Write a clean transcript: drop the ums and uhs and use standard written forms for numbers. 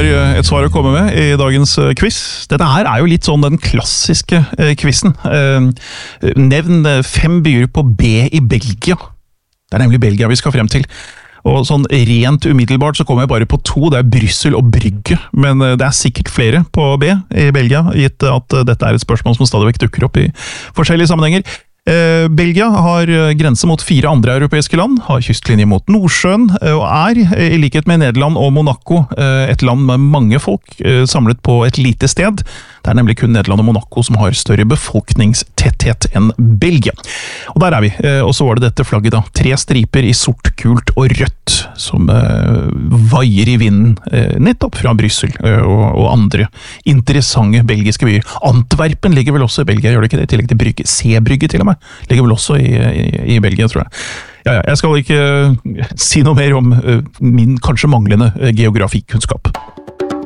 har et svar å komme med i dagens quiz. Dette her jo litt sånn den klassiske quizen. Nevn 5 byer på B i Belgia. Det nemlig Belgia vi skal frem til. Og sånn rent umiddelbart så kommer jeg bare på 2, det Bryssel og Brygge, men det sikkert flere på B i Belgia, gitt at dette et spørsmål som stadig vekk dukker opp i forskjellige sammenhenger. Belgia har grense mot 4 andre europeiske land, har kystlinje mot Nordsjøen, og i likhet med Nederland og Monaco, et land med mange folk samlet på et lite sted. Det nemlig kun Nederland og Monaco som har større befolkningstetthet enn Belgia. Og der vi. Og så var det dette flagget da. 3 striper i sort, gult og rødt, som vaier i vinden nettopp fra Bryssel og andre interessante belgiske byer. Antwerpen ligger vel også i Belgia, gjør det ikke det? I tillegg til Brygge. Seebrygge til og med. Ligger vel også i Belgia, tror jeg. Ja, jeg skal ikke si noe mer om min kanskje manglende geografikunnskap.